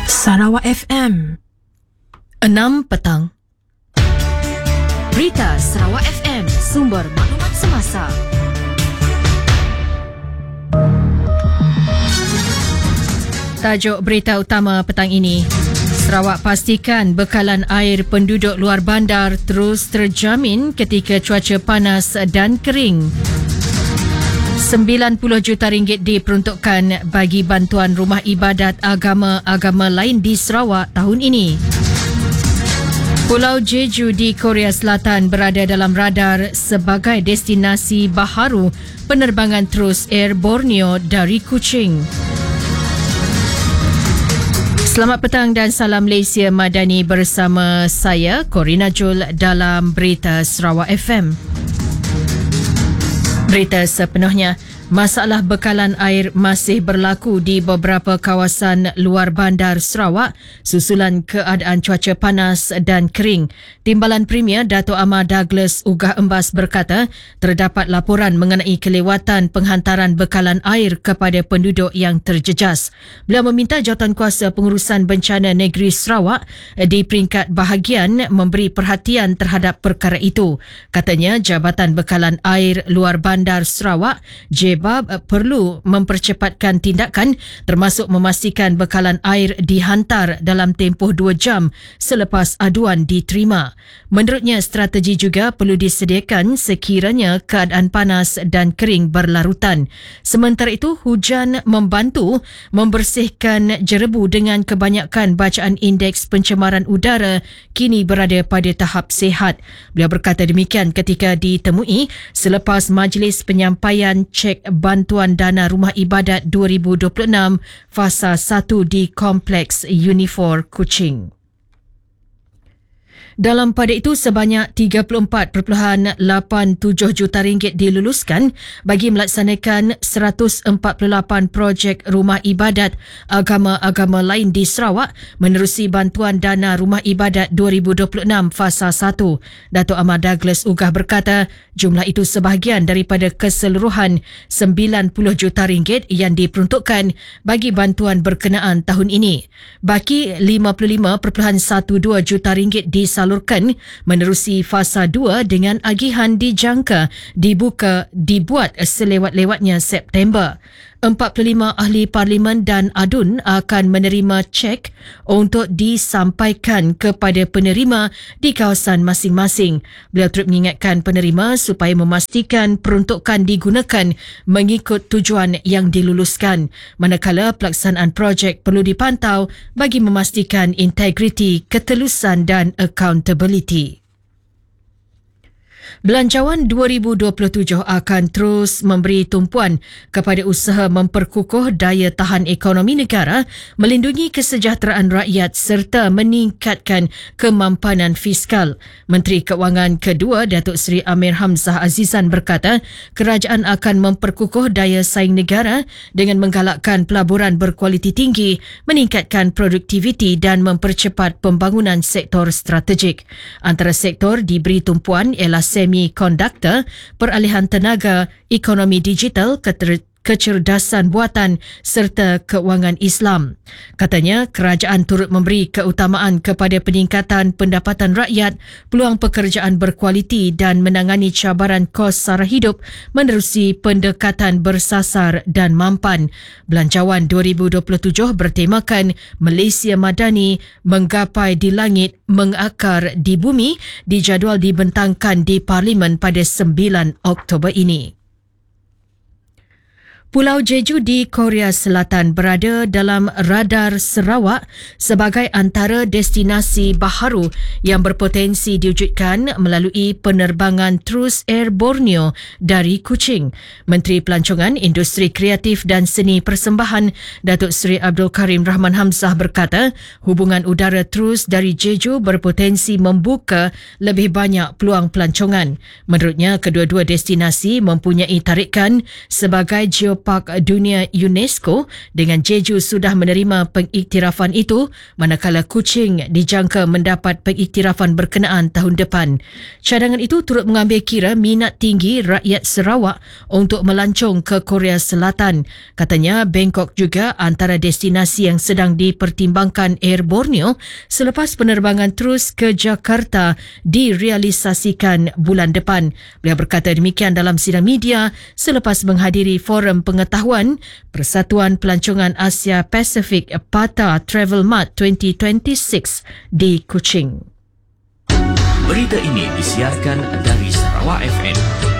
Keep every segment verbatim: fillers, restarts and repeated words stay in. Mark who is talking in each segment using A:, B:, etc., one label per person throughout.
A: Sarawak F M enam petang. Berita Sarawak F M, sumber maklumat semasa. Tajuk berita utama petang ini. Sarawak pastikan bekalan air penduduk luar bandar terus terjamin ketika cuaca panas dan kering. sembilan puluh juta ringgit diperuntukkan bagi bantuan rumah ibadat agama-agama lain di Sarawak tahun ini. Pulau Jeju di Korea Selatan berada dalam radar sebagai destinasi baharu penerbangan terus Air Borneo dari Kuching. Selamat petang dan salam Malaysia Madani bersama saya, Corina Jul dalam Berita Sarawak F M. Berita sepenuhnya. Masalah bekalan air masih berlaku di beberapa kawasan luar bandar Sarawak susulan keadaan cuaca panas dan kering. Timbalan Premier Dato' Amar Douglas Ugah Embas berkata terdapat laporan mengenai kelewatan penghantaran bekalan air kepada penduduk yang terjejas. Beliau meminta Jawatankuasa Pengurusan Bencana Negeri Sarawak di peringkat bahagian memberi perhatian terhadap perkara itu. Katanya Jabatan Bekalan Air Luar Bandar Sarawak J Bab perlu mempercepatkan tindakan termasuk memastikan bekalan air dihantar dalam tempoh dua jam selepas aduan diterima. Menurutnya, strategi juga perlu disediakan sekiranya keadaan panas dan kering berlarutan. Sementara itu, hujan membantu membersihkan jerebu dengan kebanyakan bacaan indeks pencemaran udara kini berada pada tahap sihat. Beliau berkata demikian ketika ditemui selepas majlis penyampaian cek bantuan dana rumah ibadat dua ribu dua puluh enam fasa satu di Kompleks Unifor Kuching. Dalam pada itu, sebanyak tiga puluh empat perpuluhan lapan tujuh juta ringgit diluluskan bagi melaksanakan seratus empat puluh lapan projek rumah ibadat agama-agama lain di Sarawak menerusi bantuan dana rumah ibadat dua ribu dua puluh enam fasa satu. Dato' Amar Douglas Ugah berkata jumlah itu sebahagian daripada keseluruhan sembilan puluh juta ringgit yang diperuntukkan bagi bantuan berkenaan tahun ini. Baki lima puluh lima perpuluhan dua belas juta ringgit disalurkan menerusi fasa dua dengan agihan dijangka dibuka dibuat selewat-lewatnya September. empat puluh lima ahli parlimen dan adun akan menerima cek untuk disampaikan kepada penerima di kawasan masing-masing. Beliau turut mengingatkan penerima supaya memastikan peruntukan digunakan mengikut tujuan yang diluluskan. Manakala pelaksanaan projek perlu dipantau bagi memastikan integriti, ketelusan dan accountability. Belanjawan dua ribu dua puluh tujuh akan terus memberi tumpuan kepada usaha memperkukuh daya tahan ekonomi negara, melindungi kesejahteraan rakyat serta meningkatkan kemampanan fiskal. Menteri Keuangan kedua, Datuk Seri Amir Hamzah Azizan berkata, kerajaan akan memperkukuh daya saing negara dengan menggalakkan pelaburan berkualiti tinggi, meningkatkan produktiviti dan mempercepat pembangunan sektor strategik. Antara sektor diberi tumpuan ialah semi-konduktor, peralihan tenaga, ekonomi digital, keter- kecerdasan buatan serta keuangan Islam. Katanya, kerajaan turut memberi keutamaan kepada peningkatan pendapatan rakyat, peluang pekerjaan berkualiti dan menangani cabaran kos sara hidup menerusi pendekatan bersasar dan mampan. Belanjawan dua ribu dua puluh tujuh bertemakan Malaysia Madani menggapai di langit, mengakar di bumi, dijadual dibentangkan di Parlimen pada sembilan Oktober ini. Pulau Jeju di Korea Selatan berada dalam radar Sarawak sebagai antara destinasi baharu yang berpotensi diwujudkan melalui penerbangan terus Air Borneo dari Kuching. Menteri Pelancongan, Industri Kreatif dan Seni Persembahan Datuk Seri Abdul Karim Rahman Hamzah berkata hubungan udara terus dari Jeju berpotensi membuka lebih banyak peluang pelancongan. Menurutnya, kedua-dua destinasi mempunyai tarikan sebagai geopolitik Geopark Dunia UNESCO dengan Jeju sudah menerima pengiktirafan itu, manakala Kuching dijangka mendapat pengiktirafan berkenaan tahun depan. Cadangan itu turut mengambil kira minat tinggi rakyat Sarawak untuk melancong ke Korea Selatan. Katanya Bangkok juga antara destinasi yang sedang dipertimbangkan Air Borneo selepas penerbangan terus ke Jakarta direalisasikan bulan depan. Beliau berkata demikian dalam sidang media selepas menghadiri Forum Pengetahuan Persatuan Pelancongan Asia Pasifik P A T A Travel Mart dua ribu dua puluh enam di Kuching.
B: Berita ini disiarkan dari Sarawak F M.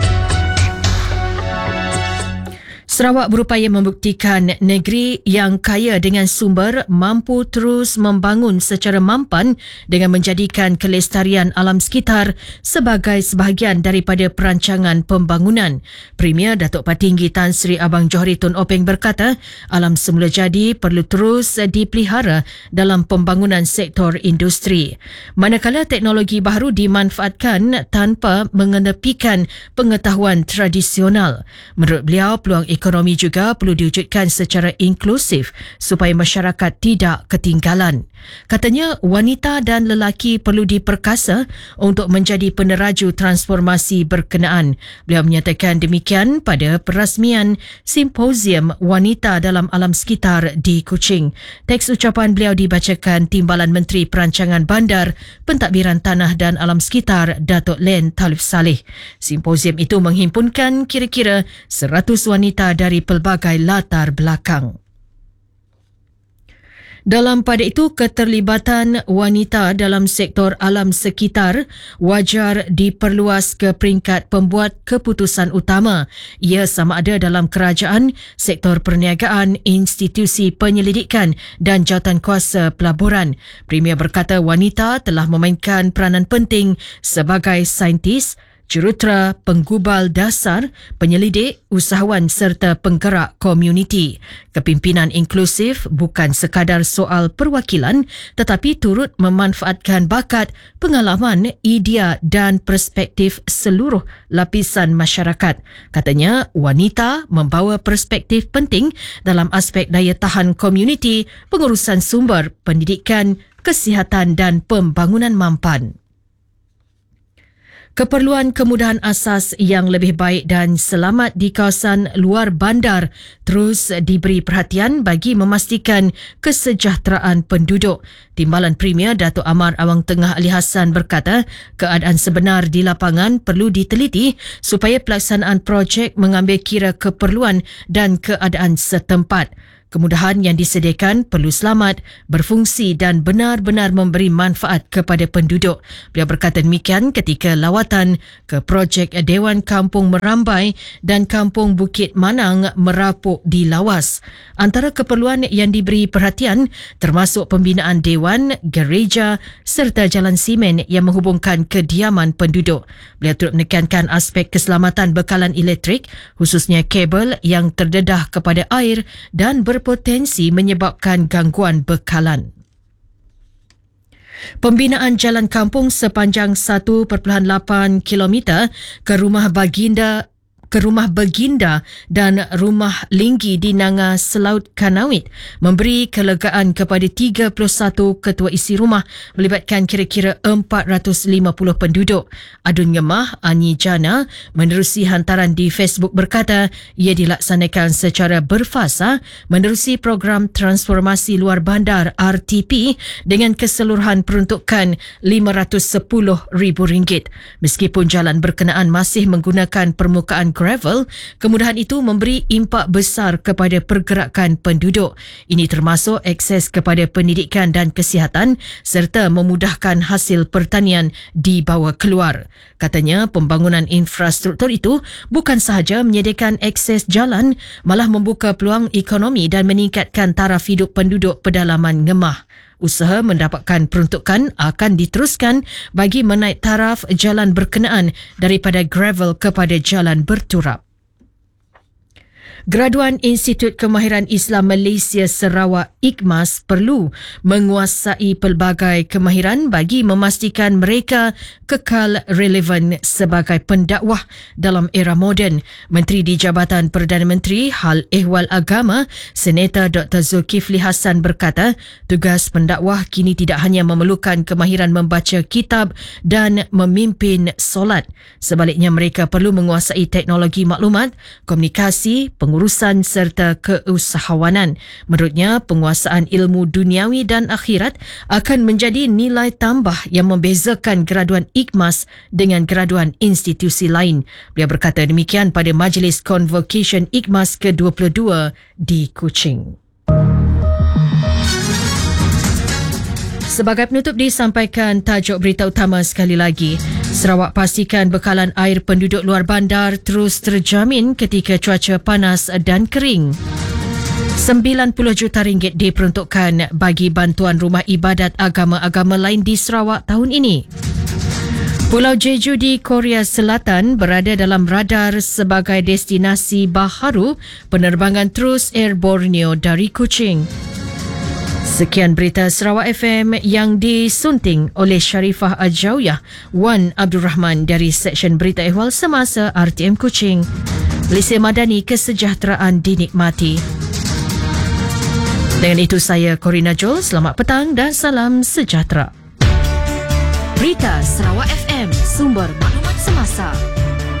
A: Sarawak berupaya membuktikan negeri yang kaya dengan sumber mampu terus membangun secara mampan dengan menjadikan kelestarian alam sekitar sebagai sebahagian daripada perancangan pembangunan. Premier Datuk Patinggi Tan Sri Abang Johari Tun Openg berkata, alam semula jadi perlu terus dipelihara dalam pembangunan sektor industri. Manakala teknologi baru dimanfaatkan tanpa mengenepikan pengetahuan tradisional. Menurut beliau, peluang ekonomi Ekonomi juga perlu diwujudkan secara inklusif supaya masyarakat tidak ketinggalan. Katanya wanita dan lelaki perlu diperkasa untuk menjadi peneraju transformasi berkenaan. Beliau menyatakan demikian pada perasmian Simposium Wanita dalam Alam Sekitar di Kuching. Teks ucapan beliau dibacakan Timbalan Menteri Perancangan Bandar, Pentadbiran Tanah dan Alam Sekitar Datuk Len Talib Saleh. Simposium itu menghimpunkan kira-kira seratus wanita dari pelbagai latar belakang. Dalam pada itu, keterlibatan wanita dalam sektor alam sekitar wajar diperluas ke peringkat pembuat keputusan utama. Ia sama ada dalam kerajaan, sektor perniagaan, institusi penyelidikan dan jawatankuasa pelaburan. Premier berkata wanita telah memainkan peranan penting sebagai saintis, jurutera, penggubal dasar, penyelidik, usahawan serta penggerak komuniti. Kepimpinan inklusif bukan sekadar soal perwakilan tetapi turut memanfaatkan bakat, pengalaman, idea dan perspektif seluruh lapisan masyarakat. Katanya, wanita membawa perspektif penting dalam aspek daya tahan komuniti, pengurusan sumber, pendidikan, kesihatan dan pembangunan mampan. Keperluan kemudahan asas yang lebih baik dan selamat di kawasan luar bandar terus diberi perhatian bagi memastikan kesejahteraan penduduk. Timbalan Premier Datuk Amar Awang Tengah Ali Hassan berkata, keadaan sebenar di lapangan perlu diteliti supaya pelaksanaan projek mengambil kira keperluan dan keadaan setempat. Kemudahan yang disediakan perlu selamat, berfungsi dan benar-benar memberi manfaat kepada penduduk. Beliau berkata demikian ketika lawatan ke projek Dewan Kampung Merambai dan Kampung Bukit Manang Merapuk di Lawas. Antara keperluan yang diberi perhatian termasuk pembinaan dewan, gereja serta jalan simen yang menghubungkan kediaman penduduk. Beliau turut menekankan aspek keselamatan bekalan elektrik, khususnya kabel yang terdedah kepada air dan ber berpotensi menyebabkan gangguan bekalan. Pembinaan jalan kampung sepanjang satu perpuluhan lapan kilometer ke rumah baginda ke rumah Baginda dan rumah Linggi di Nanga Selaut Kanawit memberi kelegaan kepada tiga puluh satu ketua isi rumah melibatkan kira-kira empat ratus lima puluh penduduk. Adun Ngemah Ani Jana menerusi hantaran di Facebook berkata ia dilaksanakan secara berfasa menerusi program transformasi luar bandar R T P dengan keseluruhan peruntukan lima ratus sepuluh ribu ringgit. Meskipun jalan berkenaan masih menggunakan permukaan gravel, kemudahan itu memberi impak besar kepada pergerakan penduduk. Ini termasuk akses kepada pendidikan dan kesihatan serta memudahkan hasil pertanian dibawa keluar. Katanya pembangunan infrastruktur itu bukan sahaja menyediakan akses jalan, malah membuka peluang ekonomi dan meningkatkan taraf hidup penduduk pedalaman Ngemah. Usaha mendapatkan peruntukan akan diteruskan bagi menaik taraf jalan berkenaan daripada gravel kepada jalan berturap. Graduan Institut Kemahiran Islam Malaysia Sarawak I K M A S perlu menguasai pelbagai kemahiran bagi memastikan mereka kekal relevan sebagai pendakwah dalam era moden. Menteri di Jabatan Perdana Menteri Hal Ehwal Agama, Senator Doktor Zulkifli Hassan berkata, tugas pendakwah kini tidak hanya memerlukan kemahiran membaca kitab dan memimpin solat. Sebaliknya, mereka perlu menguasai teknologi maklumat, komunikasi, pengurusan serta keusahawanan. Menurutnya, penguasaan ilmu duniawi dan akhirat akan menjadi nilai tambah yang membezakan graduan I K M A S dengan graduan institusi lain. Beliau berkata demikian pada Majlis Convocation I K M A S ke dua puluh dua di Kuching. Sebagai penutup disampaikan tajuk berita utama sekali lagi. Sarawak pastikan bekalan air penduduk luar bandar terus terjamin ketika cuaca panas dan kering. sembilan puluh juta ringgit diperuntukkan bagi bantuan rumah ibadat agama-agama lain di Sarawak tahun ini. Pulau Jeju di Korea Selatan berada dalam radar sebagai destinasi baharu penerbangan terus Air Borneo dari Kuching. Sekian berita Sarawak F M yang disunting oleh Sharifah Ajawiyah, Wan Abdul Rahman dari Seksyen Berita Ehwal Semasa R T M Kuching. Malaysia Madani, kesejahteraan dinikmati. Dengan itu saya Corina Joel, selamat petang dan salam sejahtera.
C: Berita Sarawak F M, sumber maklumat semasa.